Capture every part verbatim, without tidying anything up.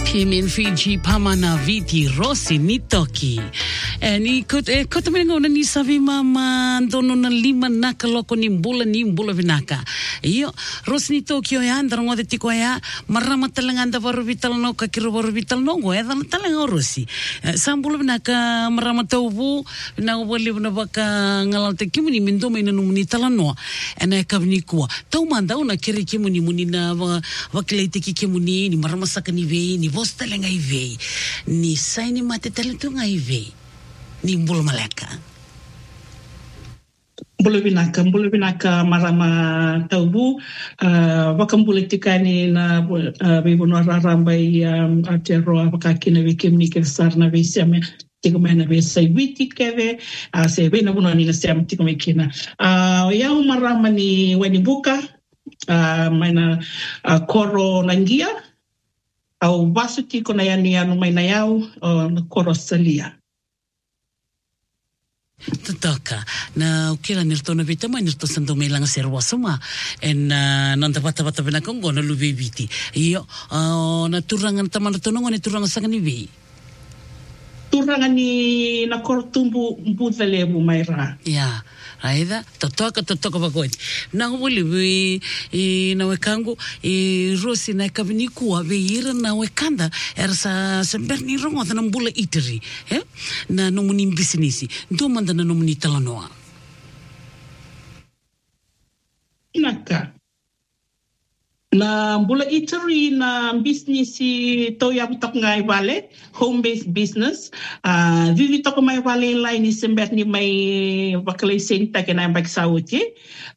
Team in Fiji pamana viti Rossi ni toki. E ni kut e kut mengo na ni savi mama dono na lima naka loko ni mbula ni mbula vinaka. Iyo Rossi ni toki o ya andra ngode tiko ya marama talanga anda varu vital no ka kiro varu vital no go e dan talanga Rossi. Sambula vinaka marama taubu na wali na baka ngalal te kimuni mindo mai na numuni talano. Ena ka vini kuwa. Tau manda una kere kimuni muni na wakile te kimuni ni marama saka ni vei ni vosta lenga i vei ni sai ni mate talentu ngai vei ni mbulu malaka mbulu binaka mbulu binaka marama taubu uh, wakambulu tikani na uh, bibono raramba i um, atero wakakina vikimni kesarna visame tiko mena ve sai witi keve uh, se bena buno ni nasem tiko mekina uh, ya marama ni weni buka uh, maina uh, koro nangia au vasu tiko na yani anu mai na yau o na koro salia. Tataka na ukira nirtona vita mai nirto sando mai langa serwa soma en uh, nanda vata vata vena kongo na luve viti iyo uh, na turangan tamana tonongo ne turanga sanga ni vei turanga ni na koro tumbu mbuza lebu mai ra ya yeah. Aida totoka totoka bagoit na woli we e na wekango e Rossi na kabini kuwa we ira na wekanda era sa semberni rongo na mbula iteri eh na nomuni business ndo manda na nomuni talanoa naka na mbula iteri na business to ya butak ngai vale home based business uh vivi to mai vale line sember ni mai bakale senta ke na bak sauti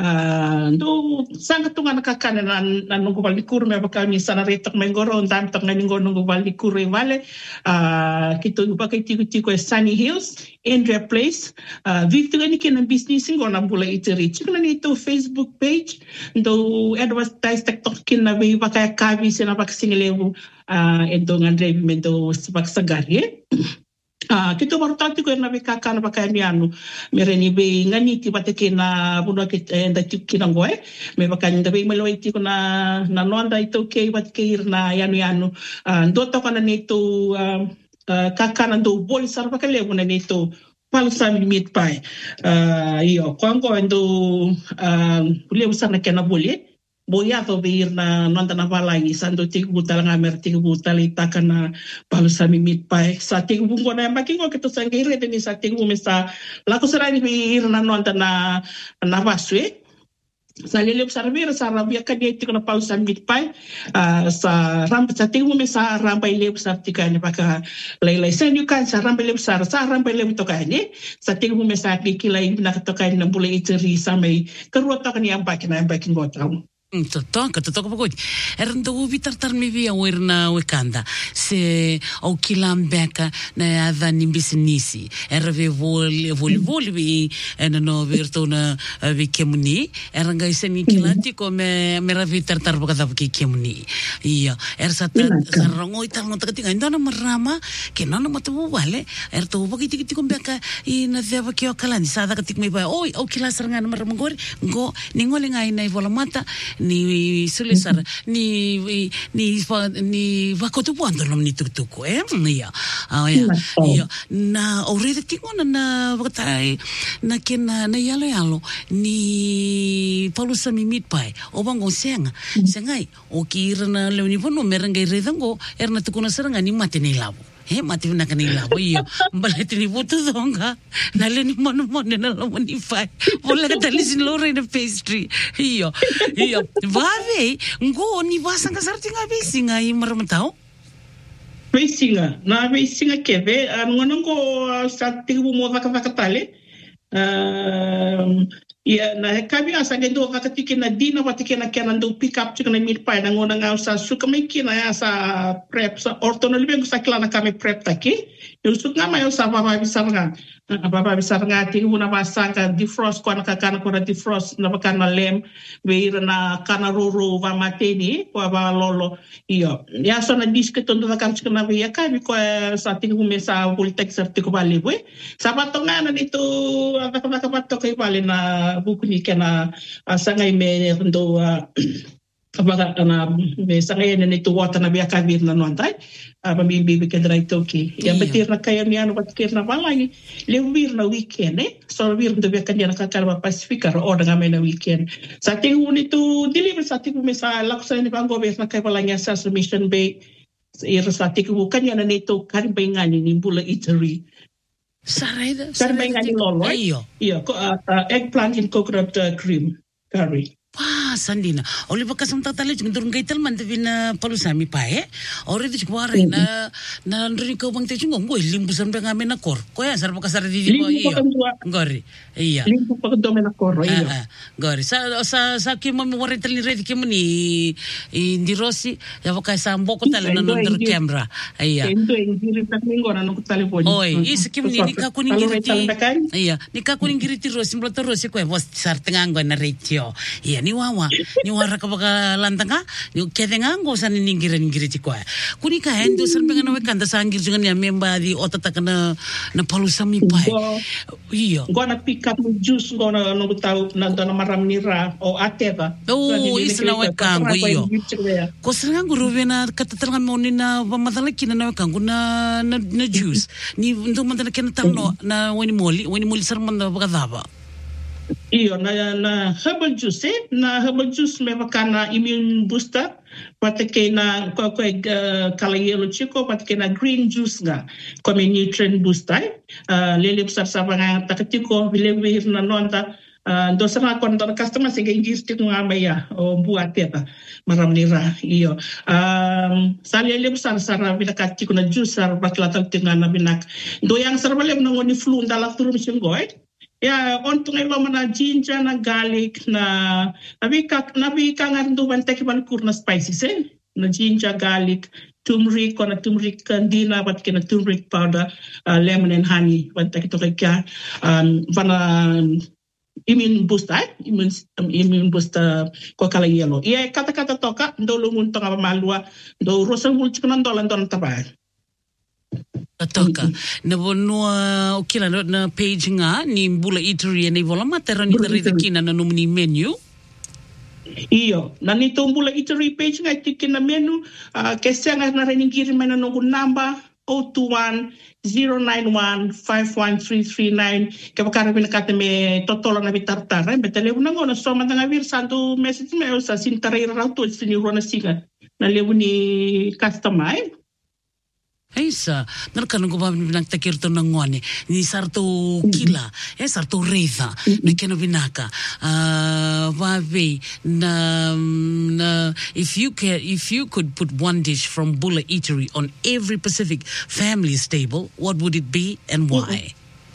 uh do sanga tunga nakakana na na nungu vale kur me bakal mi sana retok mai goro ndam tok ngani ngoro nungu vale kur vale uh kito bakai tiko tiko Sunny Hills Andrea Place uh vivi to ni ken business ngona mbula iteri chikna ni to Facebook page do advertise TikTok kina be baka kavi sina baka singlebu uh endo ngandre mendo baka sagari ah kito bartati ko na be kaka na baka miano mereni be ngani ti bateke na buno ke enda kina ngoe me baka nda be melo ti ko na na nonda ito ke batke irna yanu yanu ndo to kana neto kaka na ndo bol sar baka lebu na neto palusami meat pie uh io kwango endo uh lebu sana kana bole boya to beir na nonda na valangi sando tiku butala ngamer tiku butala itaka na palusami meat pie sa tiku bungo na makingo kito sangire deni sa tiku mesa lako sarani beir na nonda na na vaswe sa lele observer sa rabia kanya tiku na palusami meat pie uh, sa ramba sa tiku mesa ramba ile obsertika ni baka lailai sen yukan sa ramba ile obsar sa ramba ile utokane sa tiku mesa kikila na katokane na bule iteri sa mai karuata kanya ambaki na ambaki ngotau Totoka, totoka pagod. Eran daw vitartar mi via wer na wekanda. Se au kilambeka na adha ni businessi. Era ve voli voli voli vi ena no verto na vi kemuni. Era ngai se ni kilati ko me me ra vitartar pagada ki kemuni. Iya, era sa sa rongo ita no takatinga ndana marama ke nana matu vale. Era to bagi tiki tiki beka i na deva ki okalani sa da katik me ba. Oi, au kilasaranga na maramangori go ningole ngai na volamata ni sulisar ni ni ni vakotu puando nom ni tutuko eh ya ah ya ya na already tingo na na vatai na kena na yalo yalo ni palusami meat pie obango senga sengai o kira na leuni vono merengai redango erna tukuna seranga ni mate ni labo eh mati na kanila bo iyo balete ni buto donga nale ni mono mono na lo ni fai vola ka talisin lore na pastry iyo iyo vave ngo ni vasanga sartinga bisinga i marmatao bisinga na bisinga keve ngono ngo sa tibu mo vaka vaka tale um ya na kabi asa gendo vakati kina dina watike na kana ndo pick up chika na meat pie na ngona nga sa suka mai kina ya sa prep sa ortono libe sa klana kami prep taki yo suka ma yo sa baba bisanga baba bisanga ti una basanga defrost ko na kana ko defrost na kana lem beira na kana roro va mateni ko va lolo iyo ya so na diske tondo vakam chika na ya kabi ko sa ti humesa politek certificate ko balibwe sa patonga na dito vaka vaka pato kay bali na buku ni kena uh, sangay me ndo uh, Abaga ana me sangaya na nito wata na biya kabir na nontay aba mi bibi kedra itoki ya betir na kaya ni ano batikir na balangi le wir na weekend eh so wir ndo biya kanya na kakara pacifica ro oda ngame na weekend sa tingu ni tu deliver sa tingu me sa laksa ni bango be na kaya balangi sa Mission Bay ira sa tingu kanya na nito karimbay ngani ni Bula Eatery Sarayda karimbay ngani lolo iyo iyo eggplant in coconut cream curry. Wah, sandina. Oli baka sam tatale jung durung kaital man devina palusami pae. Ori tu jung ware na na ndri ko bang te jung ngoi limbu sam da ngame na kor. Ko ya sar baka sar di di ko iyo. Gori. Iya. Limbu pa do me na kor iyo. Gori. Sa sa sa ki mo ware tal ni redi ki mo ni indi rosi ya baka sa mboko tal na ndur camera. Iya. Endo ngiri tak mingora no tale boni. Oi, is ki mo ni ka ko ni ngiri. Iya. Ni ka ko ni ngiri ti rosi mblo to rosi ko bos sar tengango na retio. Iya ni wawa ni wara ka baka lantanga ni kedenga ngo san ni ngira ngira ti ko kuni ka hendo san benga no kanda sangir jungan ya memba di otata kana na palusami pai iyo gona pick up juice gona no tau na dona maram nira o ateva oh isna we kango iyo ko sanga nguruve na katatranga moni na pamadala kina na kango na na juice ni ndo mandala kena talno na wani moli wani moli sar manda baka daba iyo na na herbal juice eh? na herbal juice me wakana immune booster patake na ko ko uh, kala yellow chico patake na green juice nga comme nutrient booster uh, lele sar sabanga takatiko vile wir na nonta uh, do sana kon do customer se ngir tik nga maya o buateta maram nira iyo um sali lele sar sar vila katiko na juice sar bakla tal tingana binak do yang sar balem na ngoni flu ndala turum singoy ya ontong ilo mana ginger na garlic na nabi ka nabi ka ngandu ban tekiban kurna spices eh na ginger garlic turmeric kona turmeric kandina wat kena turmeric powder uh, lemon and honey ban tekito kaya um vana immune booster immune um, immune booster ko kala yelo iya kata kata toka ndo lungun tonga malua ndo rosa mulchikna ndolan don tabay Atoka na bonua okila na page nga ni Bula Eatery ni vola matera ni tarida kina na numni menu iyo na nito Bula Eatery page nga tikina menu uh, kesa nga na reningiri mana nungu namba zero two one zero nine one five one three three nine kabakara binakate me totola na bitartara betele unango na so matanga vir santo message me sa sintare rauto sini rona singa na lewu ni customer Eisa, narkano ko ba binang takirto ng ngone ni sarto kila, eh sarto reza, na kena binaka. Uh, wabe na na if you can, if you could put one dish from Bula Eatery on every Pacific family's table, what would it be and why?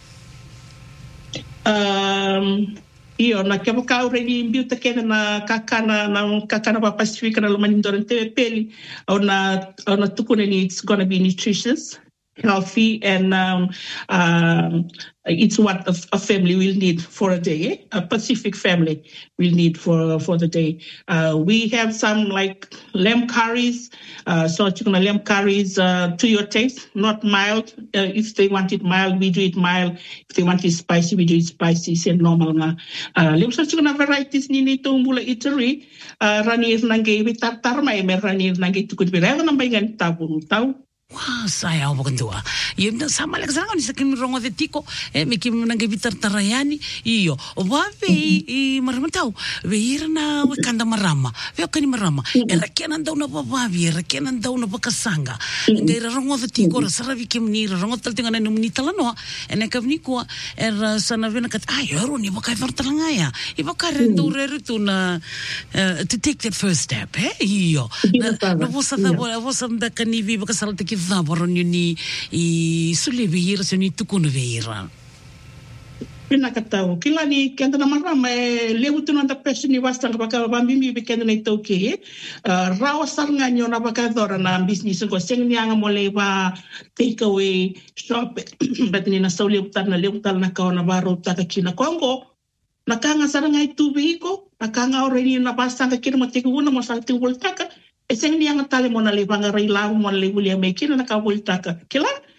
Um. Iyo na kaya ka already imbuta kena na kakana na kakana pa Pacific na lumanindor te peli o na o na tukune ni it's gonna be nutritious, healthy, and um, um, it's what a, a family will need for a day. Eh? A Pacific family will need for for the day. Uh, we have some like lamb curries, uh, so chicken lamb curries uh, to your taste, not mild. Uh, if they want it mild, we do it mild. If they want it spicy, we do it spicy. Say normal nga. Uh, lim sa chicken varieties ni nito Bula Eatery. Uh, ranir nanggay bitar may mer ranir nanggay tukod birega nang bayan tabun tau. Wah, saya apa kentua. Yun na sama lang sa ni sa kinrongo de tiko. Eh, may kim nang gibitar tarayani. Iyo. Oba ve i maramataw. Ve ira na kanda marama. Ve kani marama. Era kenan daw na bababi. Era kenan daw na bakasanga. Ngay rongo de tiko. Rasarabi kim ni rongo tal tinga na numni talano. Ene kabni ko era sana ve na kat. Ay, ero ni bakay fartalangaya. Iba ka rendo rerito na to take that first step. Eh, iyo. Na bosa ta bosa da kanivi bakasal tiki Varon yun ni suli behira sa ni tukun behira. Pinakataw. Kila ni kenda na marama lewu tunan da pesi ni wastang baka bambimi be kenda na ito ke rawa sarnga nyo na baka dora na business ko sing ni anga mole ba take away shop bet ni na sauli utar na lewu tal na ka na baro ta ka kina Kongo nakanga sarnga itu biko nakanga already na bastang ka kina mo take una mo sa tiwol taka Eseng ni ang tali mo na libang ray lao mo na liwuli ang may kina nakawulta ka. Kila?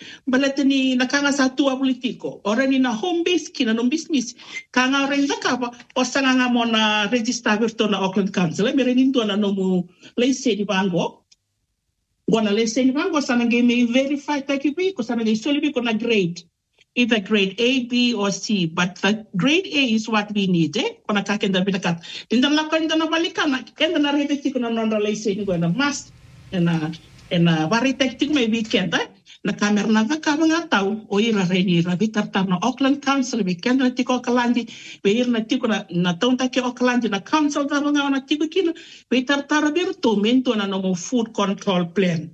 balatani nakanga sa tua politiko ora ni na home base kina no business kanga renga kapa o sanga mo na register virtual na Auckland Council me renin do na no mo license bango gona license bango sana ge me verify takibi ko sana ge soli ko na grade either grade A, B, or C, but the grade A is what we need. Eh, kona kakenda binakat. Tinda na kanda na balikana, kenda na repeti kuna nonda license ko na mas na na varitek may weekend eh na kamera na ka mga tao o ira reni ra vitartar na Auckland Council weekend na tiko kalandi we ir na tiko na na tonta ke Auckland na council ta mga na tiko kina we tartar berto mento na no food control plan.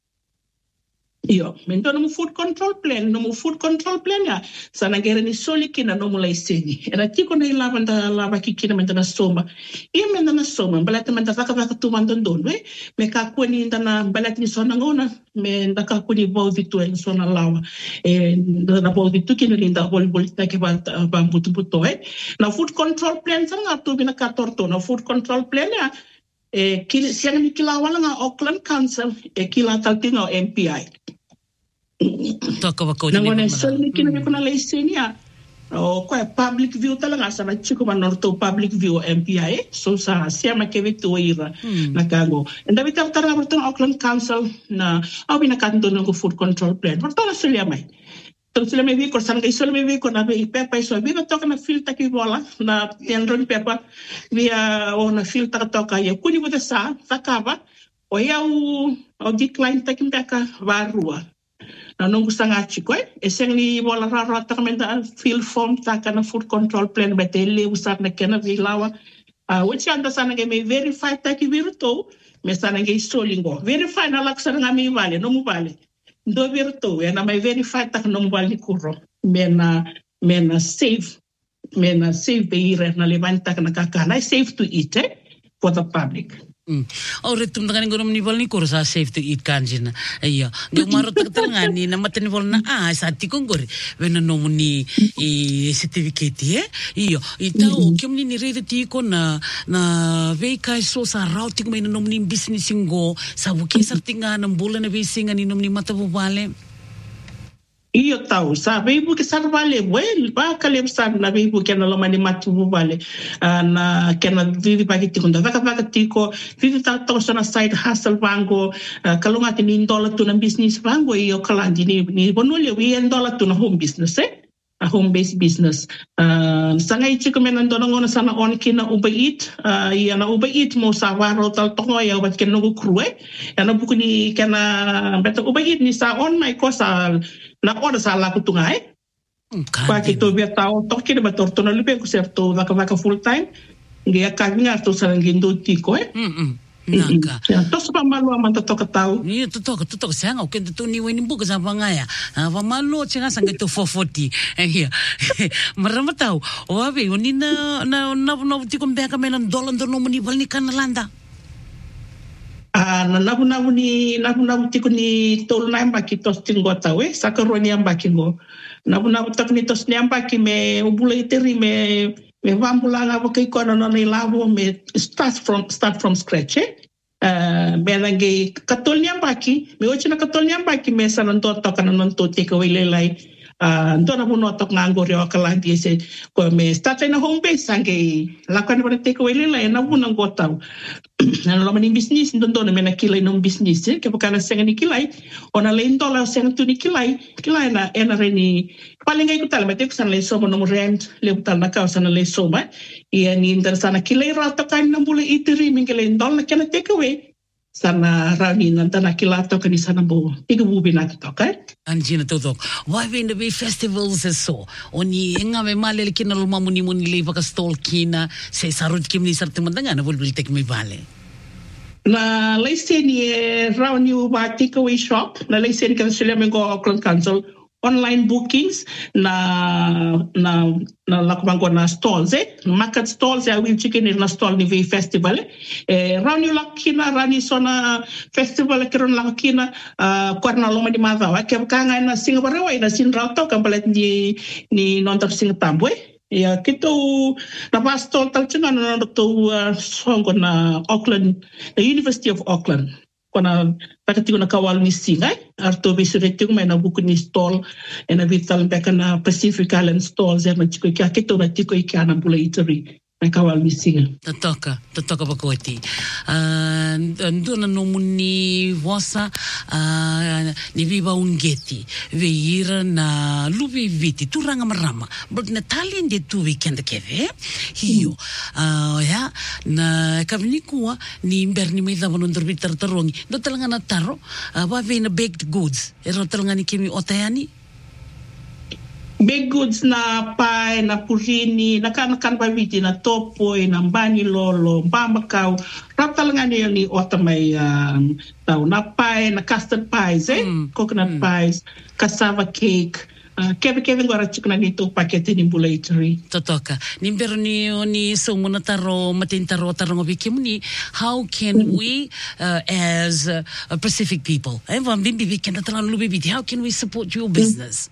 Iyo, mento no food control plan, no food control plan ya. Sana gere ni soli kina no mulai seni. Era tiko na ilaban da lava kikina mento na soma. Iya mento na soma, balata mento vaka vaka tuman dondon we. Me ka kuni inda na balata ni sona ngona, me nda ka kuni bodi tu en sona lawa. E na bodi tu kina linda bol bol ta ke ba ba butu buto eh. Na food control plan sana tu bina ka torto na food control plan ya. E kila siang ni kila wala nga Auckland Council e kila taltinga M P I. Toka wako na ngone soli kina ko na license ya o ko public view talaga sa chiko manorto public view M P I so sa siya makevito ira na kago and dapat tara bertong Auckland Council na au binakanto ng food control plan porto na sila may to sila may vi ko san kay sila may vi ko na be pepa so bi to na filter ki bola na tendron pepa via o na filter to kaya kuni mo sa sakaba o ya o o decline takin ka varua na nung gusto nga chiko eh eseng ni wala rarata kami na fill form taka na food control plan betele usap na kena vilawa uh, which anda sana may verify taki virto me sana ngay solingo verify na laksa nga may vale no mo vale do virto ya na may verify tak no mo vale kuro me na me na save me na save beire na levanta na kakana safe to eat eh, for the public. Mm. Oh, retum na kaning gonom ni bol ni kursa safe to eat kanjina. Iya, gumaro tagtangan ni na matan bol na ah sa tikong gori. Wena no ni i certificate eh. Iya, ita o kim ni ni rede tiko na na vei kai so sa routing may no ni business ngo sa buki sa tinga ng bola na basing ani nom ni matabubale. Iyo tau sa beibu ke sar vale well ba kalem sar na beibu ke na lomani matu vale na ke na vivi pakiti kunda vaka vaka tiko vivi ta to na side hustle bango kalunga tin dollar tu na business bango iyo kalandi ni ni bonole wi en dollar tu na home business eh a home based business uh, sanga ichi ko menan dono ngona sana on kina Uber Eat uh, ya na Uber Eat mo sa waro tal tongo ya wat ken no krue ya na buku ni kana beta Uber Eat ni sa on my kosa na order sa la kutungai pa ki to beta o to ki ba torto na libe ko serto vaka vaka full time ngia ka ngia to sa ngindo tiko eh mm naka ya to sa pamalu amanta to katau ni to to to to sanga o kende to ni weni buka sa pangaya va malo chinga sanga to four forty eh marama tau o ave oni na na na na tiko mbeka menan dolan do no muni balni kanalanda ah na na na ni na na tiko ni tol na mbaki to tingo tawe sakaroni mbaki ngo na na tak ni to ni mbaki me ubula iteri me me vambula nga bokai kono no ni lavo me start from start from scratch eh uh, me nangi katol ni mbaki me ochi na katol ni mbaki me sanan to to kana non to take away lelai uh, ndo na buno to ngango rio kala di se ko me start na home base sange la kana para take away lelai na buno ngotau na lo mani business ndo ndo me na kilai no business eh ke pakana senga ni kilai ona le ndola senga tu ni kilai kilai na ena reni paling ngai kutal mate kusan le soma no rent le kutal na ka sana le soma ia ni interesana kilai rata kan na bule itiri mingile ndol na kana take away sana rani nanta na kilato kan sana bo tiga bubi na to ka anjina toto why when the be festivals is so oni nga me male kina lo mamuni muni le baka stall kina se sarut kimni sarte mandanga na bul tek mi vale na leseni round you ba takeaway shop na leseni kan sila mengo Auckland Council online bookings na na na lakbango na stalls eh market stalls ya will chicken na stall ni ve festival eh round you lakina rani sona festival kiron lakina uh, kwarna loma di mazawa ke kanga na Singapore wa ina sin rauto kambalet ni ni nontar sing tambwe ya kito na pastol tal chuna na to songo na Auckland the University of Auckland kona pakati kuna kawal ni singai arto bisuretu mai na buku ni stall e na vital beka na Pacific Island stalls e na tiko kia keto na tiko i kia na Bula Eatery. Mai kawal ni singa. Tatoka, tatoka pakoti. Uh, Ndona no muni wasa uh, ni viva ungeti. Veira na lubi viti, turanga marama. But na tali ndi tu weekend keve. Hiyo. Uh, ya, na kavinikua ni mberni meidha wanondur bitar tarongi. Do talanga na taro, uh, wawe na baked goods. Ero talanga ni kimi otayani? Big goods na pai, na purini, na kan-kan paviti, na topoy, na mbani lolo, mbambakaw. Ratalanga niya ni otamay um, tao. Na pai, na custard pies, eh? Mm. Coconut mm. pies, cassava cake. Uh, Keve-keve ngora chikuna nito pakete ni Bula Eatery. Totoka. Nimbero ni ni so muna taro matintaro taro ngobikimuni. How can mm. we, uh, as uh, Pacific people, eh, vambimbi weekend atalan lubibiti, how can we support your business? Mm.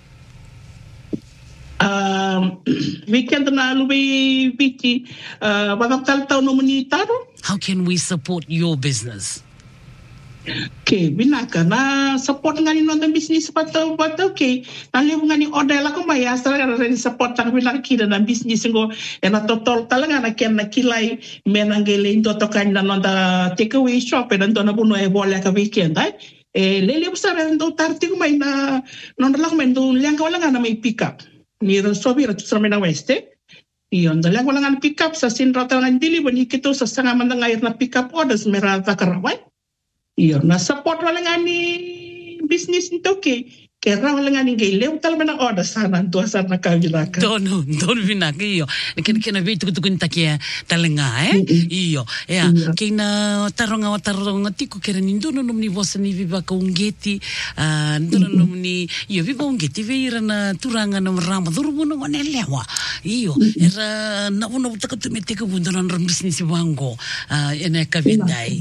Um, weekend na lubi biti uh, bagam tao no munitaro. How can we support your business? Okay, binaka na support ngani no the business pato pato okay. Na lebu ngani order la ko maya sala ngani support tang binaka kida na business ngo ena total talanga na ken na kilai menangele ndo tokan na no da takeaway shop e ndo na buno e bola ka weekend ai. E lele busara ndo tartigo mai na no la ko ndo lianga wala ngana mai pick up. Ni ron sobi ra tsara mena weste iyon dalang wala nga pick up sa sinrata nga dili bani kito sa sanga man nga na pick up orders mera ta karawai iyon na support wala nga ni business nito ke kera wala nga ni gailew tal mena orders sana to sa na kavilaka dono don vinaka iyo ken ken vi tu tu takia talanga eh iyo ya kina taronga taronga tiko kera nindono nomni vosa ni viva ka ungeti uh, ndono nomni iyo viva ungeti veira na turanga na rama durubuno ngone lewa iyo era na uno takatu meteka bundona na business wango uh, ene kavidai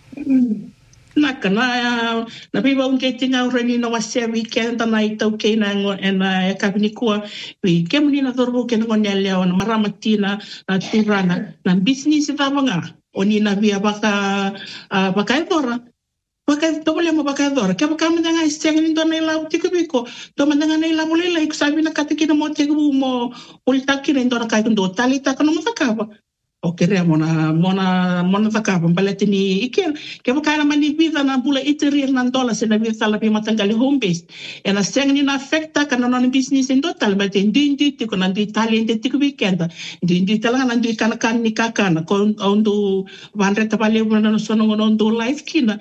Naka na na piba ungeti nga urani na wasia weekend na itau kei na ngo ena e kavinikua wi kemuni na dorbo ke ngo nyalea na maramatina na turana na business tabanga oni na via baka uh, baka edora baka tobole mo baka edora ke baka mendanga isteng ndo na ila utikubiko to mendanga na ila mulela ikusabi na katikina mo tegubu mo ultakina ndo na kai ndo talita kana mo takaba o kere mona mona mona takapa baletini iken ke bakana mani vida na Bula Eatery na dola se na vida la pima tangali home based e na seng ni na affecta kana non business in total but ndindi tiko na ndi talent tiko weekend ndindi tala na ndi kana kan ni kakana ko ondo vanreta vale na sono ondo life kina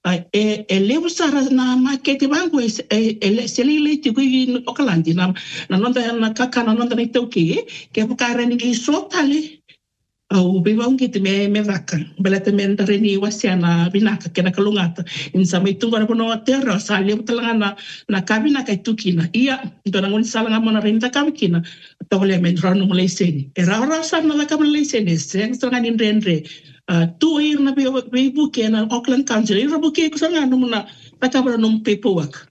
e e levo sara na market bangu e se le tiko i okalandi na na nonda na kakana nonda ni toki ke bakara ni so tale au biwa ungiti me me vaka belete me ndreni wasiana binaka kena kalungata insa me tunga na bono terra sale utalanga na na kabina kai tukina ia ndona ngoni salanga mona renda kabikina tole me drano mo leseni era ora sana na kabla leseni sen stranga ni rendre tu ir na be be buke na Auckland Council ir buke ko sanga no na takabra no paperwork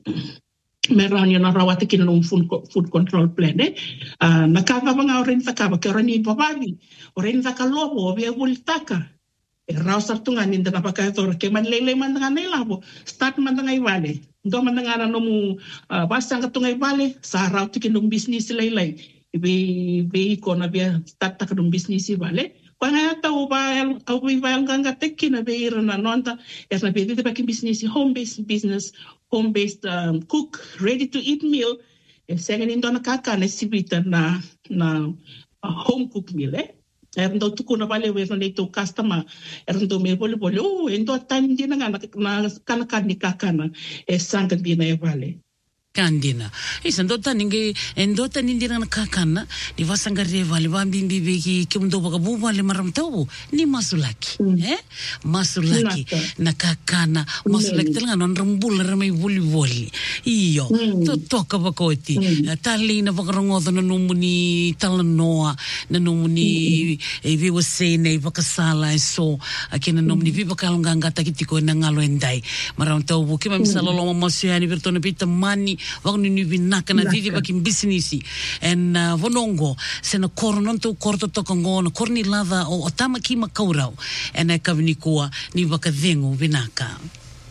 meranya na rawati kina no food food control plan eh uh, nakava mga orin takaba ke orin bababi orin takalobo be bultaka e rausa tunga ninda na pakator ke manlele man nga nilabo start man nga ivale ndo man nga no mu uh, basta nga tunga ivale sa rawati kina business laylay be be ko na be start ta kung business ivale Kaya tao ba au ba ang ganga tekina be irana nonta es na be dito pa kin business home based business home based um, cook ready to eat meal e second indo na kaka na sibita na na uh, home cook meal eh erndo tuko na vale we na ito customer erndo me bole bole oh endo tan din nga na kana kan ni kaka na e sanga din na vale Kandina. Isa ndota ninge ndota nindira na kakana ni vasangare vale vambimbi beki kemundo bakabu vale maramtau ni masulaki mm. eh masulaki Naka. na kakana masulaki mm. telanga non rambula ramai voli voli iyo mm. to toka bakoti mm. tali na bakarongodo na numuni talanoa na numuni mm. e viwa sene bakasala so akina numuni viva kalonganga takitiko na ngalo endai maramtau kema misalo lo mamasiani bertone pita mani wang ni binaka na vivi bakin businessi en uh, vonongo sena kornon to korto to kongo na korni lava o, o tama ki makaurau en e kavinikua ni bakadengo binaka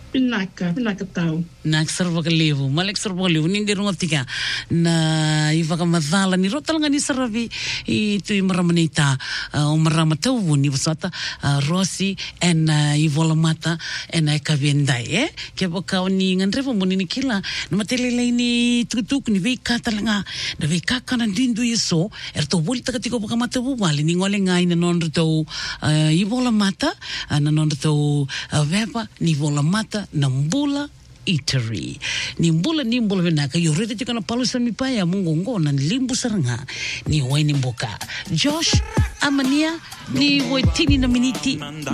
Pinaka, pinaka tau. Na serva ka levu, malek serva ka levu, nindi runga tika na i whakamathala ni rotalanga ni saravi i tui maramanita o marama tau ni wasata Rossi en i volamata en e kaviendai eh ke baka ni ngandrevo muni ni kila na matelele ni tutuk ni vei katalanga na vei kakana dindu yeso er to boli takatiko baka mata wali ni ngole ngai na non to i volamata na non to vepa ni volamata na Mbula Eatery. Ni Mbula ni Mbula venaka yo rete tika na palu sa mipaya mungongo na limbu saranga ni wai ni mboka. Josh Amania ni wai tini na miniti